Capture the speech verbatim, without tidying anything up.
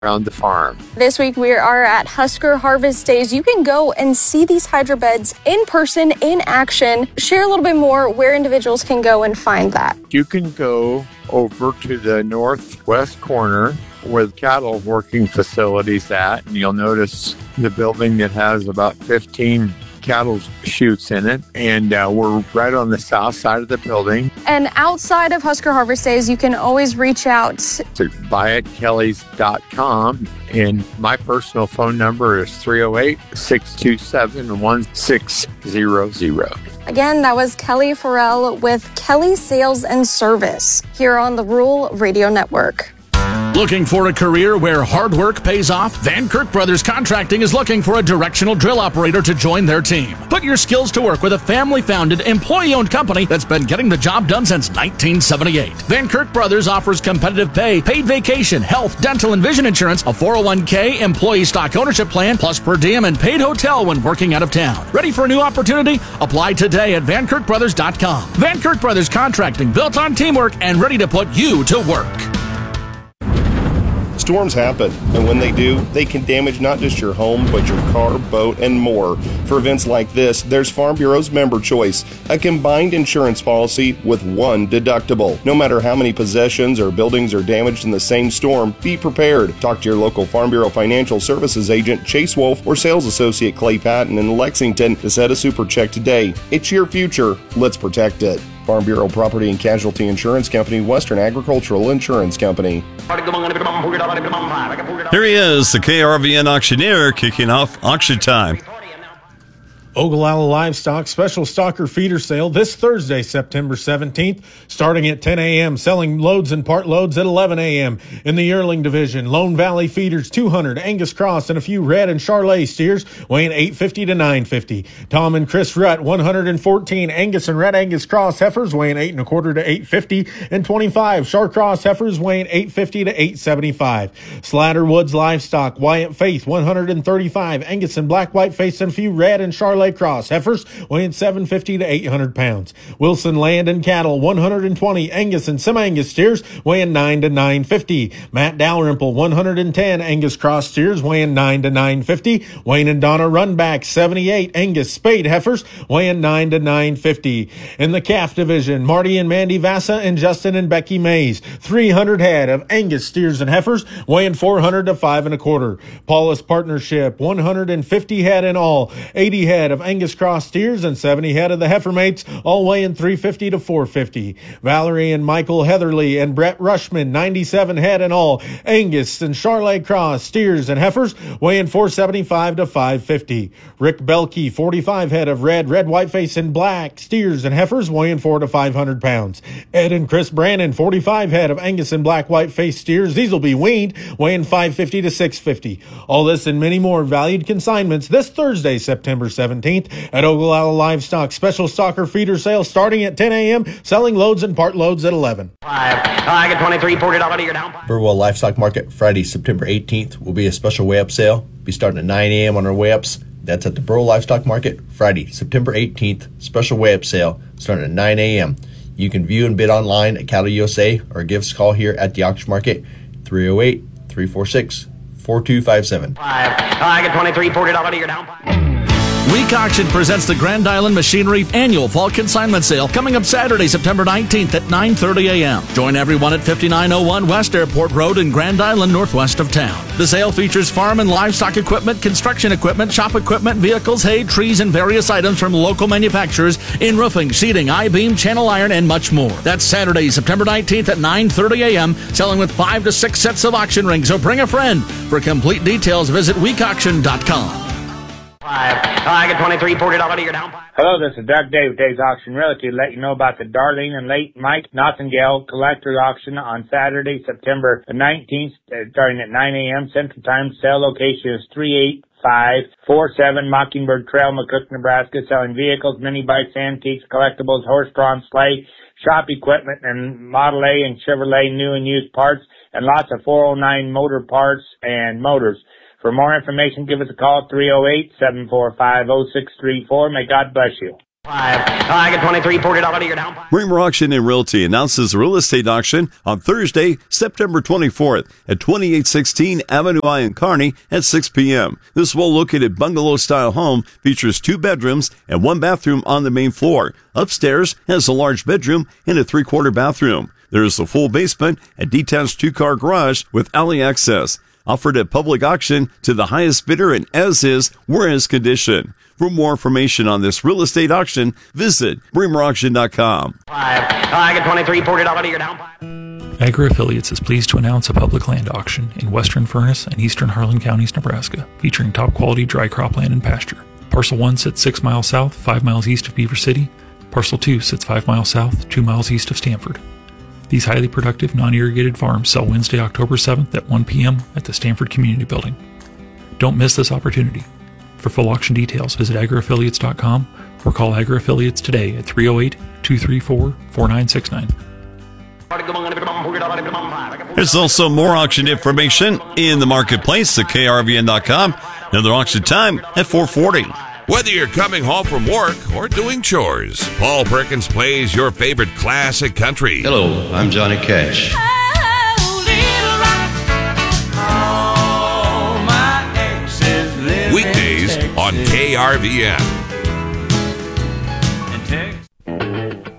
around the farm. This week we are at Husker Harvest Days. You can go and see these hydro beds in person, in action. Share a little bit more where individuals can go and find that. You can go over to the northwest corner where the cattle working facility's at, and you'll notice the building that has about fifteen cattle chutes in it, and uh, we're right on the south side of the building. And outside of Husker Harvest Days, you can always reach out to buy at kellys dot com, and my personal phone number is three oh eight, six two seven, one six zero zero. Again, that was Kelly Farrell with Kelly Sales and Service here on the Rural Radio Network. Looking for a career where hard work pays off? Van Kirk Brothers Contracting is looking for a directional drill operator to join their team. Put your skills to work with a family-founded, employee-owned company that's been getting the job done since nineteen seventy-eight. Van Kirk Brothers offers competitive pay, paid vacation, health, dental, and vision insurance, a four oh one k, employee stock ownership plan, plus per diem and paid hotel when working out of town. Ready for a new opportunity? Apply today at van kirk brothers dot com. Van Kirk Brothers Contracting, built on teamwork and ready to put you to work. Storms happen, and when they do, they can damage not just your home, but your car, boat, and more. For events like this, there's Farm Bureau's Member Choice, a combined insurance policy with one deductible. No matter how many possessions or buildings are damaged in the same storm, be prepared. Talk to your local Farm Bureau Financial Services agent, Chase Wolf, or sales associate Clay Patton in Lexington to set a super check today. It's your future. Let's protect it. Farm Bureau Property and Casualty Insurance Company, Western Agricultural Insurance Company. Here he is, the K R V N auctioneer, kicking off auction time. Ogallala Livestock Special Stocker Feeder Sale this Thursday, September seventeenth, starting at ten a.m., selling loads and part loads at eleven a.m. In the yearling division, Lone Valley Feeders two hundred, Angus Cross, and a few Red and Charolais steers weighing eight fifty to nine fifty. Tom and Chris Rutt, one hundred fourteen, Angus and Red Angus Cross heifers weighing eight and a quarter to eight fifty, and twenty-five Char Cross heifers weighing eight fifty to eight seventy-five. Slatter Woods Livestock, Wyatt Faith, one hundred thirty-five, Angus and Black White Face, and a few Red and Charolais Cross heifers weighing seven fifty to eight hundred pounds. Wilson Land and Cattle, one hundred twenty, Angus and Semi-Angus steers weighing nine to nine fifty. Matt Dalrymple, one hundred ten, Angus Cross steers weighing nine to nine fifty. Wayne and Donna Runback, seventy-eight, Angus Spade heifers weighing nine to nine fifty. In the calf division, Marty and Mandy Vassa and Justin and Becky Mays, three hundred head of Angus steers and heifers weighing four hundred to five and a quarter. Paulus Partnership, one hundred fifty head in all, eighty head of Angus Cross steers and seventy head of the heifer mates, all weighing three fifty to four fifty. Valerie and Michael Heatherly and Brett Rushman, ninety-seven head in all, Angus and Charolais Cross steers and heifers weighing four seventy-five to five fifty. Rick Belkey, forty-five head of red, red, whiteface, and black steers and heifers weighing four to five hundred pounds. Ed and Chris Brannon, forty-five head of Angus and black whiteface steers, these will be weaned, weighing five fifty to six fifty. All this and many more valued consignments this Thursday, September seventeenth at Ogallala Livestock Special Stocker Feeder Sale starting at ten a.m., selling loads and part loads at eleven. Five. I get twenty-three, forty dollars to your down. Burwell Livestock Market Friday, September eighteenth will be a special weigh-up sale. Be starting at nine a.m. on our weigh-ups. That's at the Burwell Livestock Market Friday, September eighteenth, special weigh-up sale starting at nine a.m. You can view and bid online at Cattle U S A or give us a call here at the auction market, three oh eight, three four six, four two five seven. Five. I get twenty-three, forty dollars to your down. Week Auction presents the Grand Island Machinery Annual Fall Consignment Sale coming up Saturday, September nineteenth at nine thirty a.m. Join everyone at fifty-nine oh one West Airport Road in Grand Island, northwest of town. The sale features farm and livestock equipment, construction equipment, shop equipment, vehicles, hay, trees, and various items from local manufacturers in roofing, sheeting, I-beam, channel iron, and much more. That's Saturday, September nineteenth at nine thirty a.m., selling with five to six sets of auction rings, so bring a friend. For complete details, visit week auction dot com. Five. I get twenty-three, forty dollars to your down. Hello, this is Doug Day with Dave's Auction Realty to let you know about the Darlene and Late Mike Nothingale Collector Auction on Saturday, September nineteenth, starting at nine a.m. Central Time. Sale location is three eight five four seven Mockingbird Trail, McCook, Nebraska, selling vehicles, mini bikes, antiques, collectibles, horse drawn sleigh, shop equipment, and Model A and Chevrolet new and used parts, and lots of four oh nine motor parts and motors. For more information, give us a call at three oh eight, seven four five, oh six three four. May God bless you. Five. I get twenty-three, forty dollars to your down. Bremer Auction and Realty announces a real estate auction on Thursday, September twenty-fourth at twenty-eight sixteen Avenue I in Kearney at six p.m. This well-located bungalow-style home features two bedrooms and one bathroom on the main floor. Upstairs has a large bedroom and a three-quarter bathroom. There is a full basement and detached two-car garage with alley access. Offered at public auction to the highest bidder in as-is, whereas condition. For more information on this real estate auction, visit bremer auction dot com. Five. I get twenty-three, forty dollars to your down. Agri Affiliates is pleased to announce a public land auction in western Furnace and eastern Harlan counties, Nebraska, featuring top-quality dry cropland and pasture. Parcel one sits six miles south, five miles east of Beaver City. Parcel two sits five miles south, two miles east of Stanford. These highly productive, non-irrigated farms sell Wednesday, October seventh at one p.m. at the Stanford Community Building. Don't miss this opportunity. For full auction details, visit agri affiliates dot com or call Agri Affiliates today at three oh eight, two three four, four nine six nine. There's also more auction information in the marketplace at K R V N dot com. Another auction time at four forty. Whether you're coming home from work or doing chores, Paul Perkins plays your favorite classic country. Hello, I'm Johnny Cash. Weekdays on K R V N.